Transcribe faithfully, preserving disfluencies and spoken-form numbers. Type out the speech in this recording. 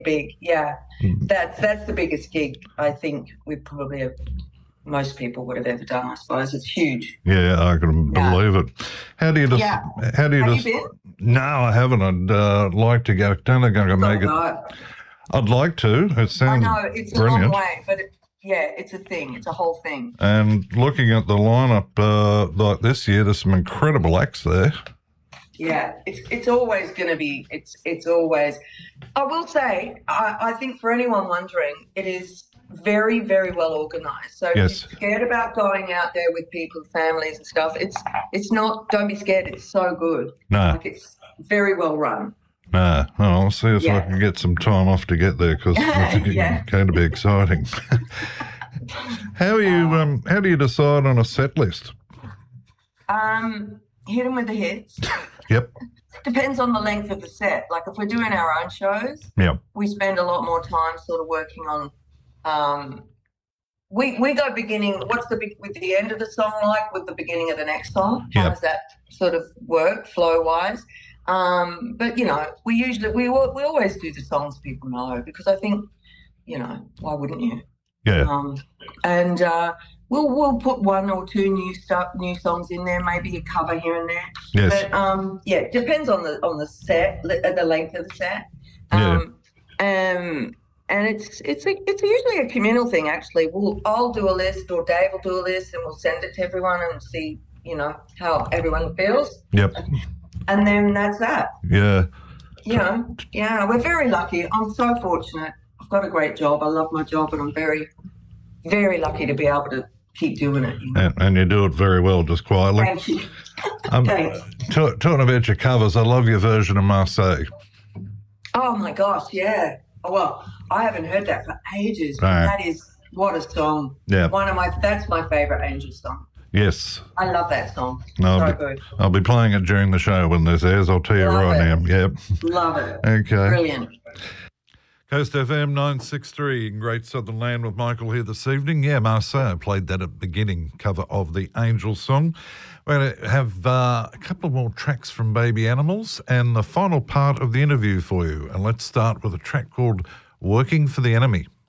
big. Yeah, Mm. that's that's the biggest gig I think we probably have, most people would have ever done. I suppose it's huge. Yeah, I can Yeah. believe it. How do you just? Yeah. How do you Have just? you been? No, I haven't. I'd uh, like to go. Don't think I can make it. Go. I'd like to. It I sounds know it's brilliant. a long way, but it, yeah, it's a thing. It's a whole thing. And looking at the lineup uh, like this year, there's some incredible acts there. Yeah, it's it's always going to be. It's it's always. I will say, I, I think for anyone wondering, it is very very well organised. So Yes. if you're scared about going out there with people, families and stuff, it's it's not. Don't be scared. It's so good. No. Like it's very well run. No, oh, I'll see if Yeah. I can get some time off to get there because it's Yeah. going to be exciting. How are you? Um, how do you decide on a set list? Um, hit them with the hits. Yep. Depends on the length of the set. Like if we're doing our own shows, Yep. we spend a lot more time sort of working on. Um, we we go beginning. What's the be- with the end of the song like with the beginning of the next song? How Yep. does that sort of work flow wise? Um, but you know, we usually we al- we always do the songs people know because I think, you know, why wouldn't you? Yeah. Um, and uh, we'll we'll put one or two new stuff, new songs in there, maybe a cover here and there. Yes. But um, yeah, it depends on the on the set, the the length of the set. Um, yeah. Um, and it's it's a, it's usually a communal thing. Actually, we'll I'll do a list, or Dave will do a list, and we'll send it to everyone and see, you know, how everyone feels. Yep. And then that's that. Yeah. You know, yeah, we're very lucky. I'm so fortunate. I've got a great job. I love my job, and I'm very, very lucky to be able to keep doing it. You know? And, and you do it very well, just quietly. Thank you. Um, Thanks. t- talking about your covers, I love your version of Marseille. Oh my gosh, yeah. Oh, well, I haven't heard that for ages. But Right. that is what a song. Yeah. One of my that's my favourite Angel song. Yes. I love that song. No, so I'll, be, good. I'll be playing it during the show when this airs. I'll tell you Love right it. now. Yep. Love it. Okay. Brilliant. Coast F M nine sixty-three in Great Southern Land with Michael here this evening. Yeah, Marseille played that at the beginning, cover of the Angel song. We're going to have uh, a couple more tracks from Baby Animals and the final part of the interview for you. And let's start with a track called Working for the Enemy.